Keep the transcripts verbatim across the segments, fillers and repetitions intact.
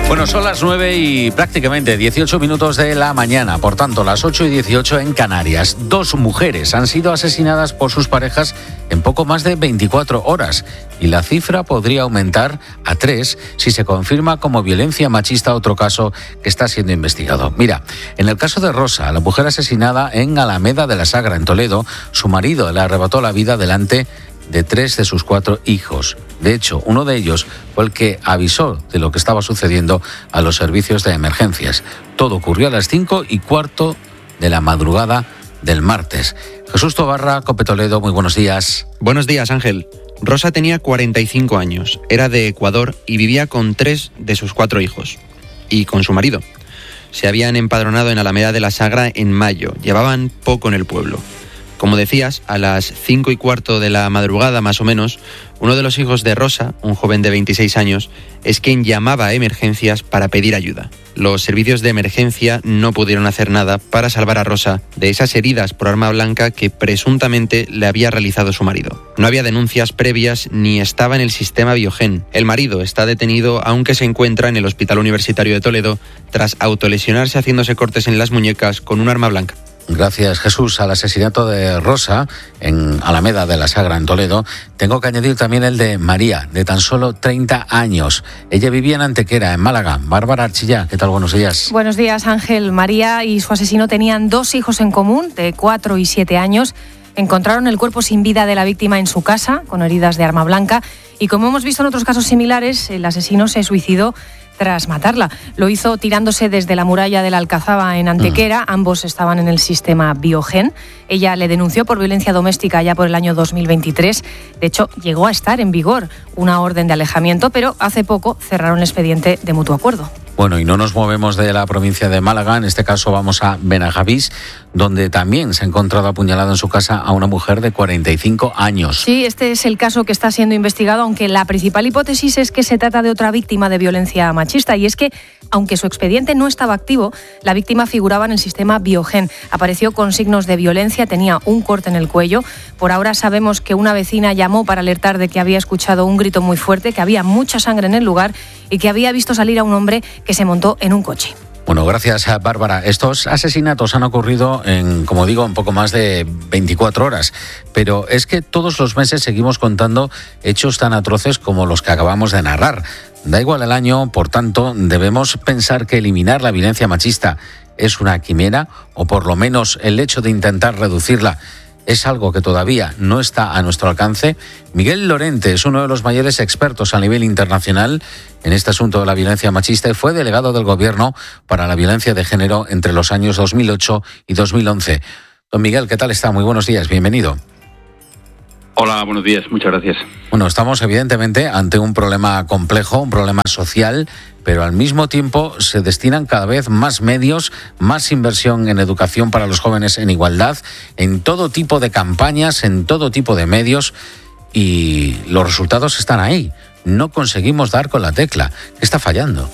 Bueno, son las nueve y prácticamente dieciocho minutos de la mañana, por tanto las ocho y dieciocho en Canarias. Dos mujeres han sido asesinadas por sus parejas en poco más de veinticuatro horas y la cifra podría aumentar a tres si se confirma como violencia machista otro caso que está siendo investigado. Mira, en el caso de Rosa, la mujer asesinada en Alameda de la Sagra, en Toledo, su marido le arrebató la vida delante de tres de sus cuatro hijos. De hecho, uno de ellos fue el que avisó de lo que estaba sucediendo a los servicios de emergencias. Todo ocurrió a las cinco y cuarto de la madrugada del martes. Jesús Tobarra, COPE Toledo, muy buenos días. Buenos días, Ángel. Rosa tenía cuarenta y cinco años, era de Ecuador y vivía con tres de sus cuatro hijos. Y con su marido. Se habían empadronado en Alameda de la Sagra en mayo. Llevaban poco en el pueblo. Como decías, a las cinco y cuarto de la madrugada más o menos, uno de los hijos de Rosa, un joven de veintiséis años, es quien llamaba a emergencias para pedir ayuda. Los servicios de emergencia no pudieron hacer nada para salvar a Rosa de esas heridas por arma blanca que presuntamente le había realizado su marido. No había denuncias previas ni estaba en el sistema Biogen. El marido está detenido aunque se encuentra en el Hospital Universitario de Toledo tras autolesionarse haciéndose cortes en las muñecas con un arma blanca. Gracias, Jesús. Al asesinato de Rosa en Alameda de la Sagra, en Toledo, tengo que añadir también el de María, de tan solo treinta años. Ella vivía en Antequera, en Málaga. Bárbara Archilla, ¿qué tal? Buenos días. Buenos días, Ángel. María y su asesino tenían dos hijos en común, de cuatro y siete años. Encontraron el cuerpo sin vida de la víctima en su casa, con heridas de arma blanca. Y como hemos visto en otros casos similares, el asesino se suicidó tras matarla. Lo hizo tirándose desde la muralla de la Alcazaba en Antequera. Mm. Ambos estaban en el sistema Biogen. Ella le denunció por violencia doméstica ya por el año dos mil veintitrés. De hecho, llegó a estar en vigor una orden de alejamiento, pero hace poco cerraron el expediente de mutuo acuerdo. Bueno, y no nos movemos de la provincia de Málaga. En este caso vamos a Benajavís, donde también se ha encontrado apuñalado en su casa a una mujer de cuarenta y cinco años. Sí, este es el caso que está siendo investigado, aunque la principal hipótesis es que se trata de otra víctima de violencia machista. Y es que, aunque su expediente no estaba activo, la víctima figuraba en el sistema Biogen. Apareció con signos de violencia, tenía un corte en el cuello. Por ahora sabemos que una vecina llamó para alertar de que había escuchado un grito muy fuerte, que había mucha sangre en el lugar y que había visto salir a un hombre que se montó en un coche. Bueno, gracias a Bárbara. Estos asesinatos han ocurrido en, como digo, en poco más de veinticuatro horas. Pero es que todos los meses seguimos contando hechos tan atroces como los que acabamos de narrar. Da igual el año, por tanto, debemos pensar que eliminar la violencia machista es una quimera, o por lo menos el hecho de intentar reducirla es algo que todavía no está a nuestro alcance. Miguel Lorente es uno de los mayores expertos a nivel internacional en este asunto de la violencia machista y fue delegado del Gobierno para la violencia de género entre los años dos mil ocho y dos mil once. Don Miguel, ¿qué tal está? Muy buenos días, bienvenido. Hola, buenos días, muchas gracias. Bueno, estamos evidentemente ante un problema complejo, un problema social, pero al mismo tiempo se destinan cada vez más medios, más inversión en educación para los jóvenes en igualdad, en todo tipo de campañas, en todo tipo de medios, y los resultados están ahí. No conseguimos dar con la tecla. ¿Qué está fallando?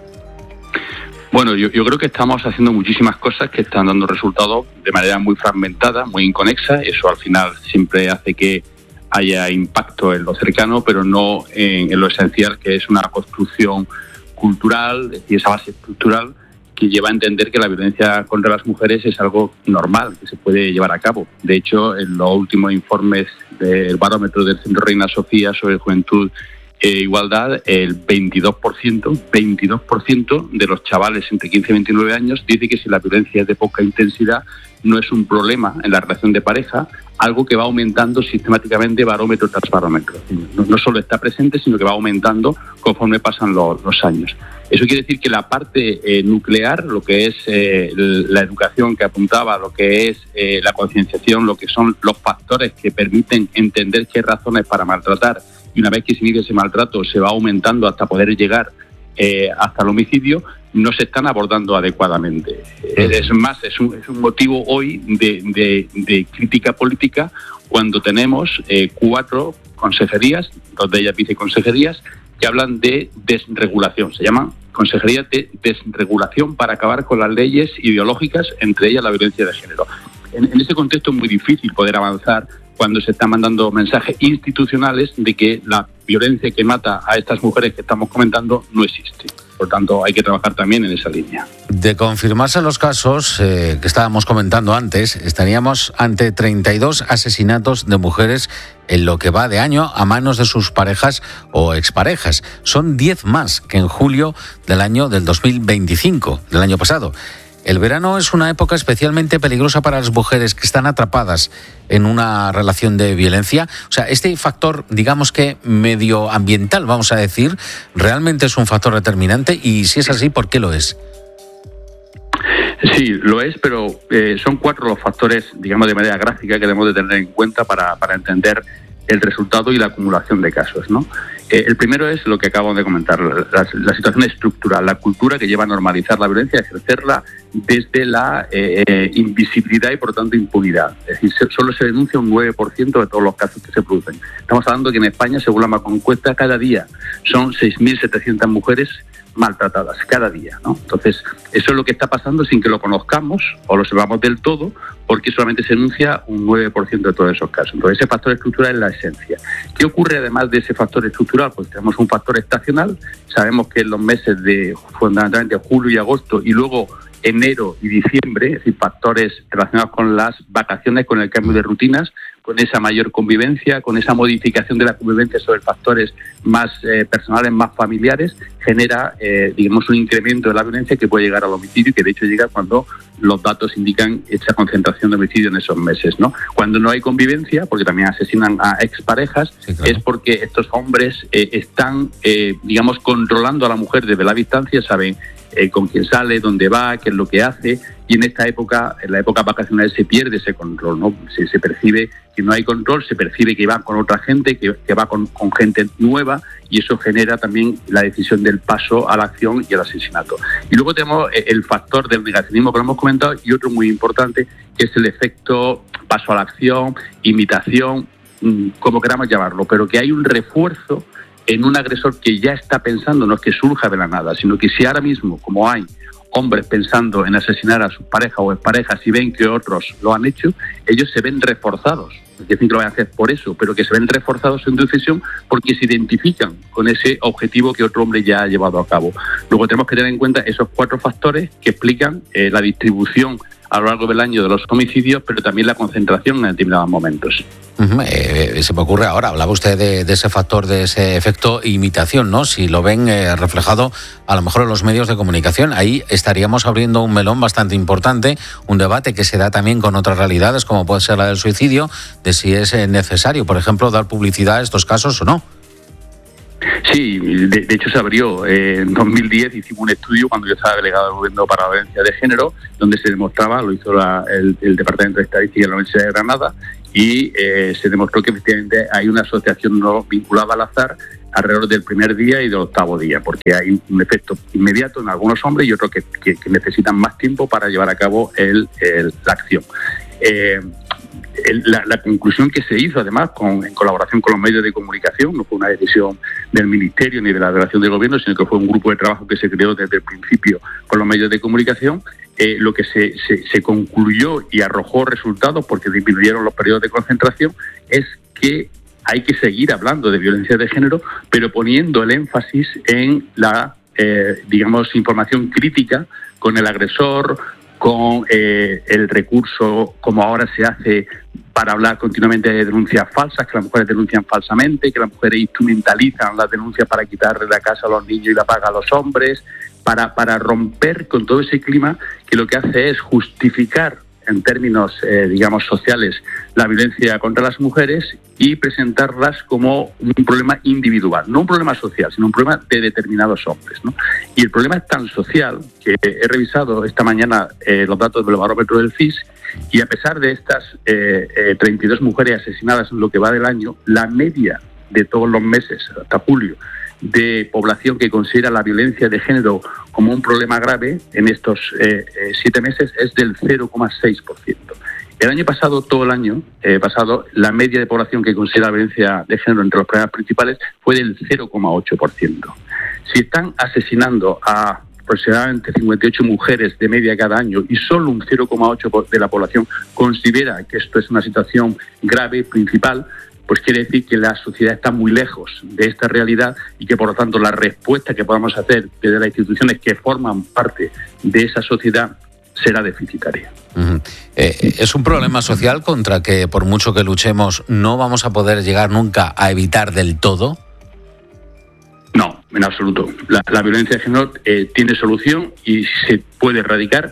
Bueno, yo, yo creo que estamos haciendo muchísimas cosas que están dando resultados de manera muy fragmentada, muy inconexa. Eso al final siempre hace que haya impacto en lo cercano, pero no en, en lo esencial, que es una construcción cultural y esa base estructural que lleva a entender que la violencia contra las mujeres es algo normal, que se puede llevar a cabo. De hecho, en los últimos informes del barómetro del Centro Reina Sofía sobre juventud e igualdad, el veintidós por ciento, veintidós por ciento de los chavales entre quince y veintinueve años dice que si la violencia es de poca intensidad no es un problema en la relación de pareja, algo que va aumentando sistemáticamente barómetro tras barómetro. No, no solo está presente, sino que va aumentando conforme pasan los, los años. Eso quiere decir que la parte eh, nuclear, lo que es eh, la educación que apuntaba, lo que es eh, la concienciación, lo que son los factores que permiten entender qué razones para maltratar, y una vez que se inicia ese maltrato se va aumentando hasta poder llegar eh, hasta el homicidio, no se están abordando adecuadamente. Es más, es un, es un motivo hoy de, de, de crítica política cuando tenemos eh, cuatro consejerías, dos de ellas viceconsejerías, que hablan de desregulación. Se llaman consejerías de desregulación para acabar con las leyes ideológicas, entre ellas la violencia de género. En, en ese contexto es muy difícil poder avanzar cuando se están mandando mensajes institucionales de que la violencia que mata a estas mujeres que estamos comentando no existe. Por tanto, hay que trabajar también en esa línea. De confirmarse los casos eh, que estábamos comentando antes, estaríamos ante treinta y dos asesinatos de mujeres en lo que va de año a manos de sus parejas o exparejas. Son diez más que en julio del año del dos mil veinticinco, del año pasado. El verano es una época especialmente peligrosa para las mujeres que están atrapadas en una relación de violencia. O sea, este factor, digamos que medioambiental, vamos a decir, realmente es un factor determinante, y si es así, ¿por qué lo es? Sí, lo es, pero eh, son cuatro los factores, digamos, de manera gráfica que debemos de tener en cuenta para, para entender el resultado y la acumulación de casos, ¿no? Eh, el primero es lo que acabo de comentar, la, la situación estructural, la cultura que lleva a normalizar la violencia, a ejercerla desde la eh, invisibilidad y, por lo tanto, impunidad. Es decir, se, solo se denuncia un nueve por ciento de todos los casos que se producen. Estamos hablando que en España, según la Macroencuesta, cada día son seis mil setecientas mujeres maltratadas, cada día, ¿no? Entonces, eso es lo que está pasando sin que lo conozcamos o lo sepamos del todo, porque solamente se denuncia un nueve por ciento de todos esos casos. Entonces, ese factor estructural es la esencia. ¿Qué ocurre además de ese factor estructural? Pues tenemos un factor estacional. Sabemos que en los meses de, fundamentalmente, julio y agosto, y luego enero y diciembre, es decir, factores relacionados con las vacaciones, con el cambio de rutinas, con esa mayor convivencia, con esa modificación de la convivencia sobre factores más eh, personales, más familiares, genera, eh, digamos, un incremento de la violencia que puede llegar al homicidio, y que de hecho llega cuando los datos indican esa concentración de homicidio en esos meses, ¿no? Cuando no hay convivencia, porque también asesinan a exparejas, sí, claro, es porque estos hombres eh, están, eh, digamos, controlando a la mujer desde la distancia, saben eh, con quién sale, dónde va, qué es lo que hace, y en esta época, en la época vacacional, se pierde ese control, ¿no? Se, se percibe que no hay control, se percibe que va con otra gente, que, que va con, con gente nueva, y eso genera también la decisión del paso a la acción y al asesinato. Y luego tenemos el factor del negacionismo que lo hemos comentado, y otro muy importante, que es el efecto paso a la acción, imitación, como queramos llamarlo, pero que hay un refuerzo en un agresor que ya está pensando, no es que surja de la nada, sino que si ahora mismo, como hay hombres pensando en asesinar a sus parejas o exparejas y ven que otros lo han hecho, ellos se ven reforzados. Es decir, que lo van a hacer por eso, pero que se ven reforzados en su decisión porque se identifican con ese objetivo que otro hombre ya ha llevado a cabo. Luego tenemos que tener en cuenta esos cuatro factores que explican eh, la distribución a lo largo del año de los homicidios, pero también la concentración en determinados momentos. Uh-huh. Eh, se me ocurre ahora, hablaba usted de, de ese factor, de ese efecto imitación, ¿no? Si lo ven eh, reflejado a lo mejor en los medios de comunicación, ahí estaríamos abriendo un melón bastante importante, un debate que se da también con otras realidades, como puede ser la del suicidio, de si es eh, necesario, por ejemplo, dar publicidad a estos casos o no. Sí, de, de hecho se abrió. Eh, en dos mil diez hicimos un estudio cuando yo estaba delegado del Gobierno para la Violencia de Género, donde se demostraba, lo hizo la, el, el Departamento de Estadística de la Universidad de Granada, y eh, se demostró que efectivamente hay una asociación no vinculada al azar alrededor del primer día y del octavo día, porque hay un efecto inmediato en algunos hombres y otros que, que, que necesitan más tiempo para llevar a cabo el, el, la acción. Eh, El, la, la conclusión que se hizo, además, con, en colaboración con los medios de comunicación, no fue una decisión del Ministerio ni de la delegación del Gobierno, sino que fue un grupo de trabajo que se creó desde el principio con los medios de comunicación. Eh, lo que se, se, se concluyó y arrojó resultados, porque disminuyeron los periodos de concentración, es que hay que seguir hablando de violencia de género, pero poniendo el énfasis en la, eh, digamos, información crítica con el agresor, con eh, el recurso, como ahora se hace para hablar continuamente de denuncias falsas, que las mujeres denuncian falsamente, que las mujeres instrumentalizan las denuncias para quitarle la casa a los niños y la paga a los hombres, para, para romper con todo ese clima que lo que hace es justificar en términos, eh, digamos, sociales, la violencia contra las mujeres y presentarlas como un problema individual, no un problema social, sino un problema de determinados hombres, ¿no? Y el problema es tan social que he revisado esta mañana eh, los datos del barómetro del C I S, y a pesar de estas eh, eh, treinta y dos mujeres asesinadas en lo que va del año, la media de todos los meses hasta julio de población que considera la violencia de género como un problema grave en estos eh, eh, siete meses es del cero coma seis por ciento. El año pasado, todo el año eh, pasado, la media de población que considera la violencia de género entre los problemas principales fue del cero coma ocho por ciento. Si están asesinando a aproximadamente cincuenta y ocho mujeres de media cada año y solo un cero coma ocho por ciento de la población considera que esto es una situación grave, principal, pues quiere decir que la sociedad está muy lejos de esta realidad y que, por lo tanto, la respuesta que podamos hacer desde las instituciones que forman parte de esa sociedad será deficitaria. Uh-huh. Eh, ¿Es un problema social contra que, por mucho que luchemos, no vamos a poder llegar nunca a evitar del todo? No, en absoluto. La, la violencia de género eh, tiene solución y se puede erradicar.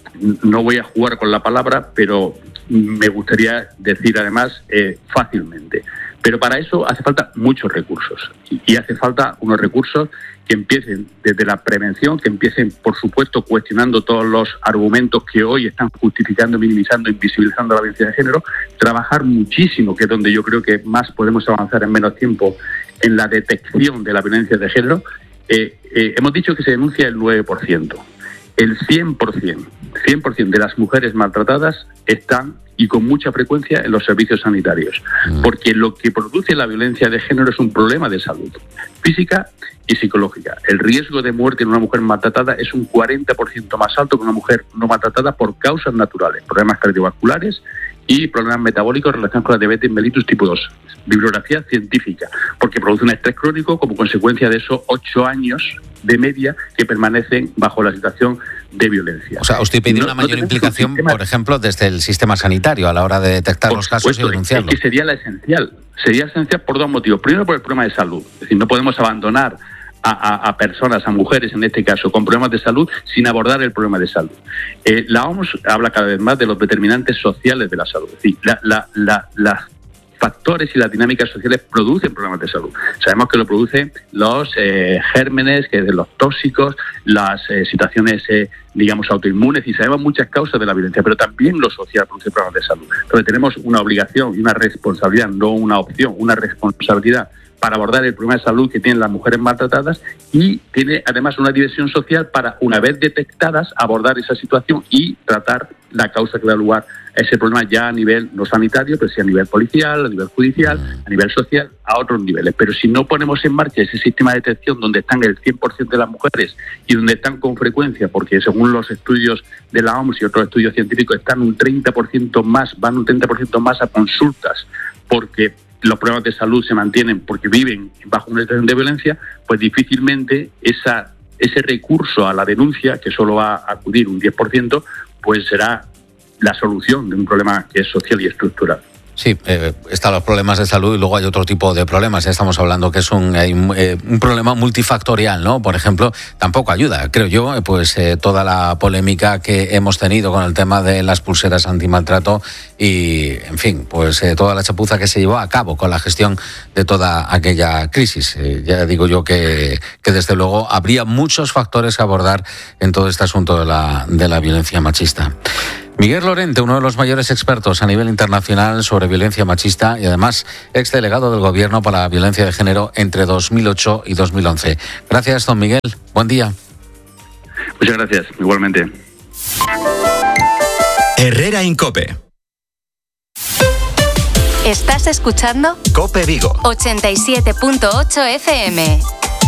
No voy a jugar con la palabra, pero me gustaría decir además eh, fácilmente. Pero para eso hace falta muchos recursos y, y hace falta unos recursos que empiecen desde la prevención, que empiecen, por supuesto, cuestionando todos los argumentos que hoy están justificando, minimizando, invisibilizando la violencia de género, trabajar muchísimo, que es donde yo creo que más podemos avanzar en menos tiempo, en la detección de la violencia de género. Eh, eh, hemos dicho que se denuncia el nueve por ciento. El cien por ciento, cien por ciento de las mujeres maltratadas están, y con mucha frecuencia, en los servicios sanitarios. Porque lo que produce la violencia de género es un problema de salud física y psicológica. El riesgo de muerte en una mujer maltratada es un cuarenta por ciento más alto que una mujer no maltratada por causas naturales, problemas cardiovasculares y problemas metabólicos relacionados con la diabetes mellitus tipo dos. Bibliografía científica, porque produce un estrés crónico como consecuencia de esos ocho años de media que permanecen bajo la situación de violencia. O sea, usted pide no, una mayor no implicación, sistema... por ejemplo, desde el sistema sanitario a la hora de detectar por los casos supuesto, y denunciarlos. Es que sería la esencial. Sería esencial por dos motivos. Primero, por el problema de salud. Es decir, no podemos abandonar a, a, a personas, a mujeres en este caso, con problemas de salud sin abordar el problema de salud. Eh, la O M S habla cada vez más de los determinantes sociales de la salud. Es decir, la, la, la, la factores y las dinámicas sociales producen problemas de salud. Sabemos que lo producen los eh, gérmenes, que de los tóxicos, las eh, situaciones, eh, digamos, autoinmunes, y sabemos muchas causas de la violencia, pero también lo social produce problemas de salud. Entonces tenemos una obligación y una responsabilidad, no una opción, una responsabilidad para abordar el problema de salud que tienen las mujeres maltratadas, y tiene además una dimensión social para, una vez detectadas, abordar esa situación y tratar la causa que da lugar a ese problema ya a nivel no sanitario, pero sí a nivel policial, a nivel judicial, a nivel social, a otros niveles. Pero si no ponemos en marcha ese sistema de detección donde están el cien por ciento de las mujeres y donde están con frecuencia, porque según los estudios de la O M S y otros estudios científicos están un treinta por ciento más, van un treinta por ciento más a consultas porque los problemas de salud se mantienen porque viven bajo una situación de violencia, pues difícilmente esa, ese recurso a la denuncia, que solo va a acudir un diez por ciento, pues será la solución de un problema que es social y estructural. Sí, eh, están los problemas de salud y luego hay otro tipo de problemas. Ya estamos hablando que es un, eh, un problema multifactorial, ¿no? Por ejemplo, tampoco ayuda, creo yo, pues eh, toda la polémica que hemos tenido con el tema de las pulseras antimaltrato y, en fin, pues eh, toda la chapuza que se llevó a cabo con la gestión de toda aquella crisis. Eh, ya digo yo que, que desde luego habría muchos factores que abordar en todo este asunto de la, de la violencia machista. Miguel Lorente, uno de los mayores expertos a nivel internacional sobre violencia machista y además exdelegado del Gobierno para la violencia de género entre dos mil ocho y dos mil once. Gracias, don Miguel. Buen día. Muchas gracias, igualmente. Herrera en COPE. ¿Estás escuchando? COPE Vigo. ochenta y siete punto ocho F M.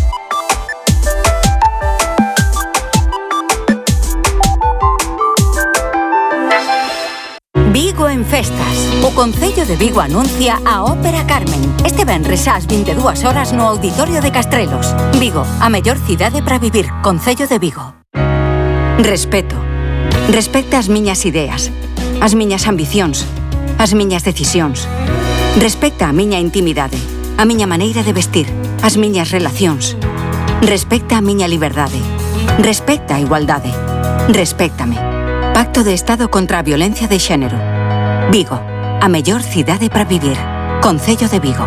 Vigo en festas. O Concello de Vigo anuncia a Ópera Carmen. Este venres ás vinte e dúas horas no Auditorio de Castrelos. Vigo, a mellor cidade para vivir. Concello de Vigo. Respeto. Respecta as miñas ideas, as miñas ambicións, as miñas decisións. Respecta a miña intimidade, a miña maneira de vestir, as miñas relacións. Respecta a miña liberdade. Respecta a igualdade. Respéctame. Pacto de Estado contra a Violencia de Xénero. Vigo, a mellor cidade para vivir. Concello de Vigo.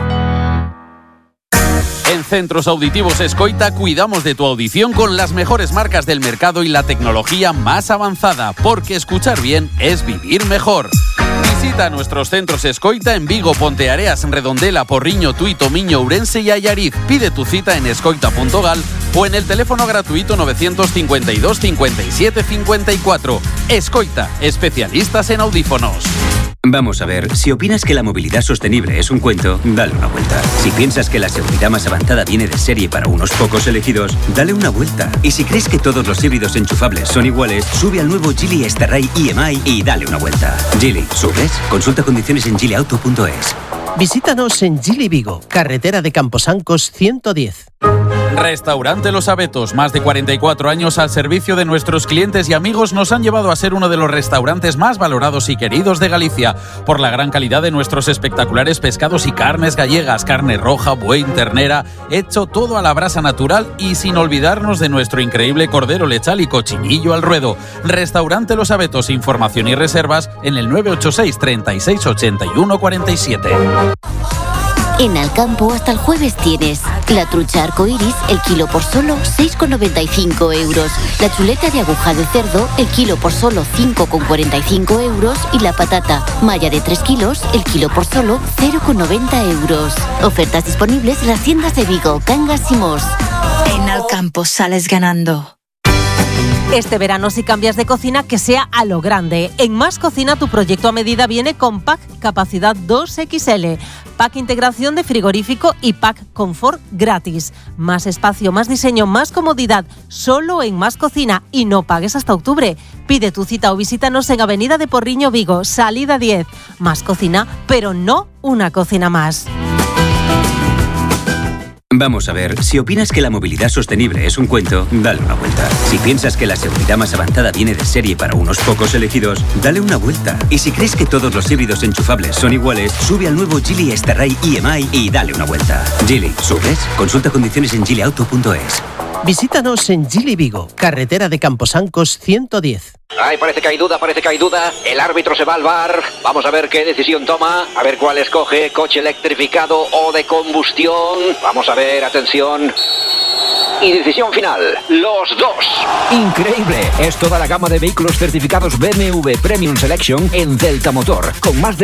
En Centros Auditivos Escoita cuidamos de tu audición con las mejores marcas del mercado y la tecnología más avanzada, porque escuchar bien es vivir mejor. Visita nuestros centros Escoita en Vigo, Ponteareas, Redondela, Porriño, Tui, Tomiño, Ourense y Allariz. Pide tu cita en escoita punto gal o en el teléfono gratuito novecientos cincuenta y dos cincuenta y siete cincuenta y cuatro. Escoita, especialistas en audífonos. Vamos a ver, si opinas que la movilidad sostenible es un cuento, dale una vuelta. Si piensas que la seguridad más avanzada viene de serie para unos pocos elegidos, dale una vuelta. Y si crees que todos los híbridos enchufables son iguales, sube al nuevo Geely Starray I M I y dale una vuelta. Geely, ¿subes? Consulta condiciones en geely auto punto es. Visítanos en Geely Vigo, carretera de Camposancos ciento diez. Restaurante Los Abetos, más de cuarenta y cuatro años al servicio de nuestros clientes y amigos, nos han llevado a ser uno de los restaurantes más valorados y queridos de Galicia, por la gran calidad de nuestros espectaculares pescados y carnes gallegas, carne roja, buey, ternera, hecho todo a la brasa natural y sin olvidarnos de nuestro increíble cordero lechal y cochinillo al ruedo. Restaurante Los Abetos, información y reservas en el nueve ocho seis, treinta y seis, ochenta y uno, cuarenta y siete. En Alcampo hasta el jueves tienes la trucha arcoiris, el kilo por solo seis con noventa y cinco euros. La chuleta de aguja de cerdo, el kilo por solo cinco con cuarenta y cinco euros. Y la patata malla de tres kilos, el kilo por solo cero con noventa euros. Ofertas disponibles en las tiendas de Vigo, Cangas y Mos. En Alcampo sales ganando. Este verano, si cambias de cocina, que sea a lo grande. En Más Cocina, tu proyecto a medida viene con Pack Capacidad dos equis ele, Pack Integración de frigorífico y Pack Confort gratis. Más espacio, más diseño, más comodidad, solo en Más Cocina, y no pagues hasta octubre. Pide tu cita o visítanos en Avenida de Porriño, Vigo, salida diez. Más Cocina, pero no una cocina más. Vamos a ver, si opinas que la movilidad sostenible es un cuento, dale una vuelta. Si piensas que la seguridad más avanzada viene de serie para unos pocos elegidos, dale una vuelta. Y si crees que todos los híbridos enchufables son iguales, sube al nuevo Geely Starray I M I y dale una vuelta. Geely, ¿subes? Consulta condiciones en geely auto punto es. Visítanos en Geely Vigo, carretera de Camposancos ciento diez. Ay, parece que hay duda, parece que hay duda. El árbitro se va al V A R. Vamos a ver qué decisión toma. A ver cuál escoge. Coche electrificado o de combustión. Vamos a ver, atención. Y decisión final, los dos. Increíble. Es toda la gama de vehículos certificados B M W Premium Selection en Delta Motor. Con más de